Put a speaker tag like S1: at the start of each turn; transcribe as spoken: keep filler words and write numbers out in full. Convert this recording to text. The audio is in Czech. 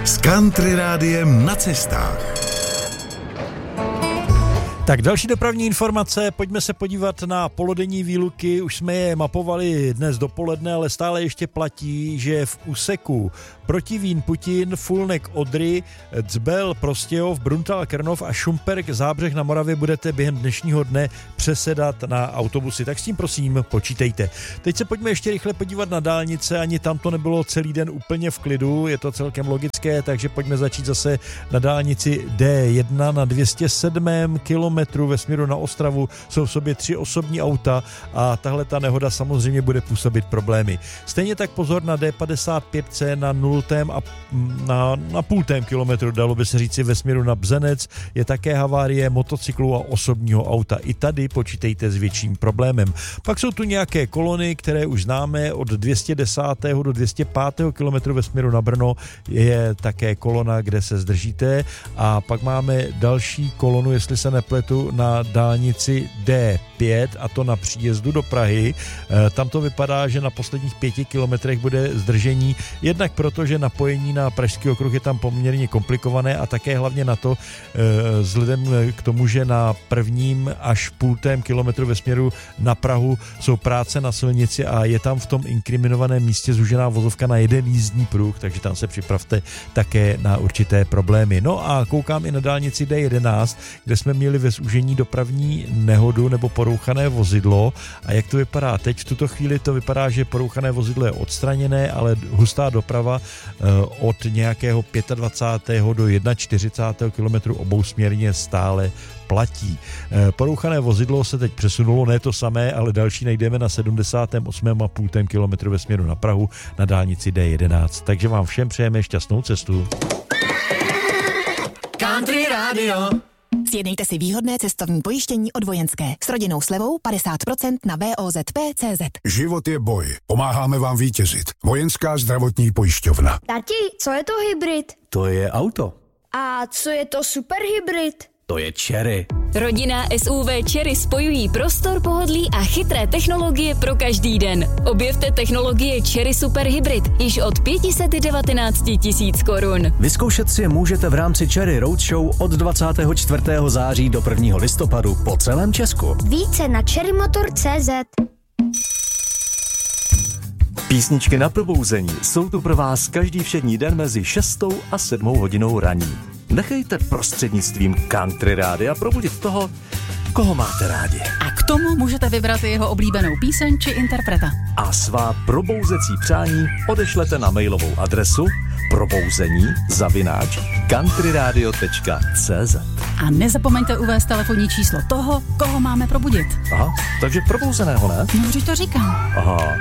S1: S Country Rádiem na cestách.
S2: Tak další dopravní informace, pojďme se podívat na polodenní výluky, už jsme je mapovali dnes dopoledne, ale stále ještě platí, že v úseku Protivín, Putin, Fulnek, Odry, Dzbel, Prostějov, Bruntal, Krnov a Šumperk, Zábřeh na Moravě budete během dnešního dne přesedat na autobusy, tak s tím prosím počítejte. Teď se pojďme ještě rychle podívat na dálnice, ani tam to nebylo celý den úplně v klidu, je to celkem logické, takže pojďme začít zase na dálnici D jedna na dvě stě sedm kilometrů ve směru na Ostravu, jsou v sobě tři osobní auta a tahle ta nehoda samozřejmě bude působit problémy. Stejně tak pozor na D padesát pět C na nultém a na, na půltém kilometru, dalo by se říci ve směru na Bzenec, je také havárie motocyklu a osobního auta. I tady počítejte s větším problémem. Pak jsou tu nějaké kolony, které už známe, od dvě stě deset do dvě stě pět kilometru ve směru na Brno je také kolona, kde se zdržíte a pak máme další kolonu, jestli se nepletu, na dálnici D pět a to na příjezdu do Prahy. E, tam to vypadá, že na posledních pěti kilometrech bude zdržení, jednak proto, že napojení na Pražský okruh je tam poměrně komplikované a také hlavně na to, e, vzhledem k tomu, že na prvním až půltém kilometru ve směru na Prahu jsou práce na silnici a je tam v tom inkriminovaném místě zúžená vozovka na jeden jízdní pruh, takže tam se připravte také na určité problémy. No a koukám i na dálnici D jedenáct, kde jsme měli ve zúžení dopravní nehodu nebo porouchané vozidlo a jak to vypadá teď? V tuto chvíli to vypadá, že porouchané vozidlo je odstraněné, ale hustá doprava od nějakého dvacátého pátého do čtyřicátého prvního kilometru obousměrně stále platí. Porouchané vozidlo se teď přesunulo, ne to samé, ale další najdeme na sedmdesátém osmém a půl kilometru ve směru na Prahu na dálnici D jedenáct. Takže vám všem přejeme šťastnou cestu.
S3: Country Radio.
S4: Sjednejte si výhodné cestovní pojištění od Vojenské s rodinnou slevou padesát procent na V O Z P tečka cé zet.
S5: Život je boj. Pomáháme vám vítězit. Vojenská zdravotní pojišťovna.
S6: Tati, co je to hybrid?
S7: To je auto.
S6: A co je to superhybrid?
S7: To je Chery.
S8: Rodinná S U V Chery spojují prostor, pohodlí a chytré technologie pro každý den. Objevte technologie Chery Super Hybrid již od pět set devatenáct tisíc korun.
S7: Vyzkoušet si je můžete v rámci Chery Roadshow od dvacátého čtvrtého září do prvního listopadu po celém Česku.
S6: Více na cherrymotor tečka cé zet.
S9: Písničky na probouzení jsou tu pro vás každý všední den mezi šestou a sedmou hodinou raní. Nechejte prostřednictvím Country Rádia probudit toho, koho máte rádi.
S10: A k tomu můžete vybrat jeho oblíbenou píseň či interpreta.
S9: A svá probouzecí přání odešlete na mailovou adresu probouzení zavináč countryradio tečka cé zet.
S10: A nezapomeňte uvést telefonní číslo toho, koho máme probudit.
S9: Aha, takže probouzeného, ne?
S10: No, vždyť to říkám.
S9: Aha,